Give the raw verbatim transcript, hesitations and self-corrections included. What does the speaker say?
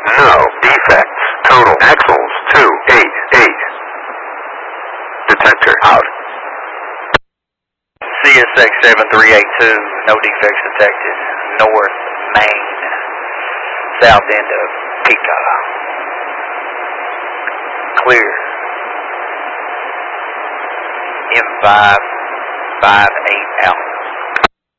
No defects. Total axles two eight eight. Detector out. C S X seven three eight two, no defects detected. North Main, south end of Pico. Clear. M five five eight out.